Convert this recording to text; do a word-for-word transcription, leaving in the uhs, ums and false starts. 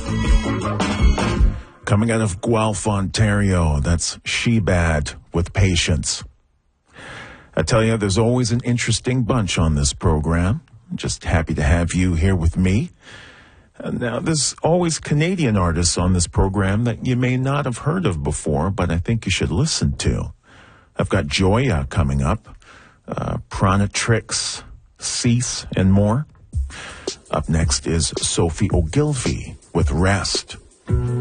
Coming out of Guelph, Ontario, that's She Bad with Patience. I tell you, there's always an interesting bunch on this program. I'm just happy to have you here with me. And now, there's always Canadian artists on this program that you may not have heard of before, but I think you should listen to. I've got Joya coming up, uh, Pranatrix, Cease, and more. Up next is Sophie Ogilvie with Rest.